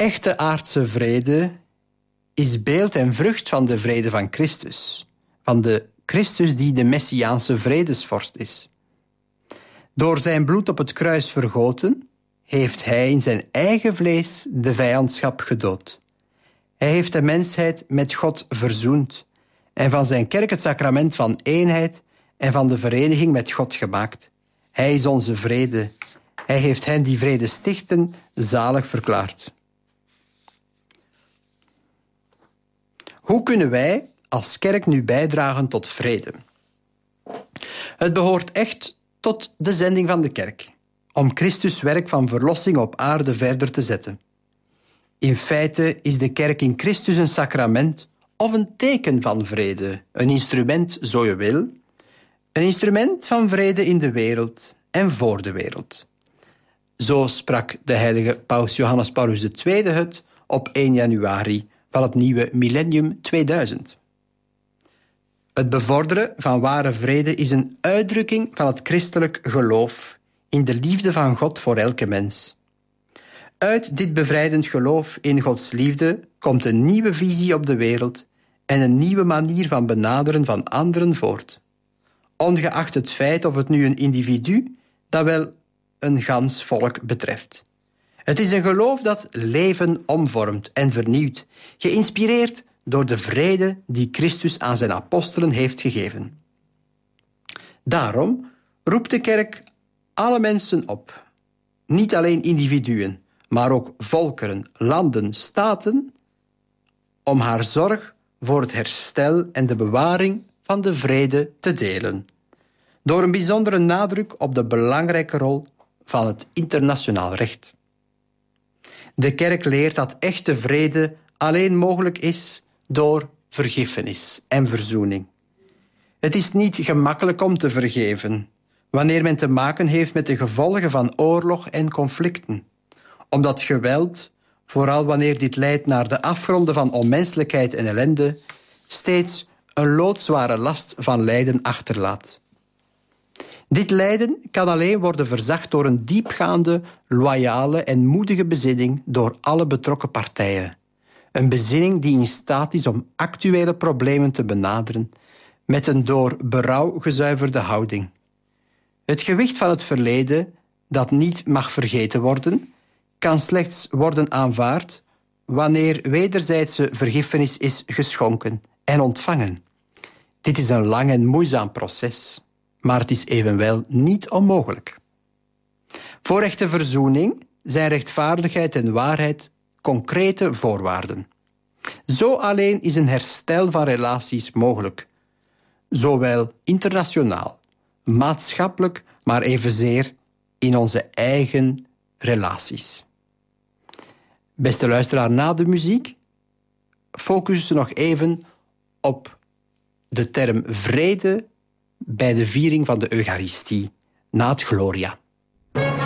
Echte aardse vrede is beeld en vrucht van de vrede van Christus. Van de Christus die de Messiaanse vredesvorst is. Door zijn bloed op het kruis vergoten, heeft hij in zijn eigen vlees de vijandschap gedood. Hij heeft de mensheid met God verzoend en van zijn kerk het sacrament van eenheid en van de vereniging met God gemaakt. Hij is onze vrede. Hij heeft hen die vrede stichten zalig verklaard. Hoe kunnen wij als kerk nu bijdragen tot vrede? Het behoort echt tot de zending van de kerk, om Christus' werk van verlossing op aarde verder te zetten. In feite is de kerk in Christus een sacrament of een teken van vrede, een instrument, zo je wil, een instrument van vrede in de wereld en voor de wereld. Zo sprak de heilige paus Johannes Paulus II het op 1 januari van het nieuwe millennium 2000. Het bevorderen van ware vrede is een uitdrukking van het christelijk geloof in de liefde van God voor elke mens. Uit dit bevrijdend geloof in Gods liefde komt een nieuwe visie op de wereld en een nieuwe manier van benaderen van anderen voort. Ongeacht het feit of het nu een individu, dat wel een gans volk betreft. Het is een geloof dat leven omvormt en vernieuwt, geïnspireerd door de vrede die Christus aan zijn apostelen heeft gegeven. Daarom roept de kerk alle mensen op, niet alleen individuen, maar ook volkeren, landen, staten, om haar zorg voor het herstel en de bewaring van de vrede te delen, door een bijzondere nadruk op de belangrijke rol van het internationaal recht. De kerk leert dat echte vrede alleen mogelijk is door vergiffenis en verzoening. Het is niet gemakkelijk om te vergeven wanneer men te maken heeft met de gevolgen van oorlog en conflicten, omdat geweld, vooral wanneer dit leidt naar de afgronden van onmenselijkheid en ellende, steeds een loodzware last van lijden achterlaat. Dit lijden kan alleen worden verzacht door een diepgaande, loyale en moedige bezinning door alle betrokken partijen. Een bezinning die in staat is om actuele problemen te benaderen met een door berouw gezuiverde houding. Het gewicht van het verleden, dat niet mag vergeten worden, kan slechts worden aanvaard wanneer wederzijdse vergiffenis is geschonken en ontvangen. Dit is een lang en moeizaam proces, maar het is evenwel niet onmogelijk. Voor echte verzoening zijn rechtvaardigheid en waarheid concrete voorwaarden. Zo alleen is een herstel van relaties mogelijk, zowel internationaal, maatschappelijk, maar evenzeer in onze eigen relaties. Beste luisteraar, na de muziek focussen we nog even op de term vrede bij de viering van de Eucharistie, na het Gloria.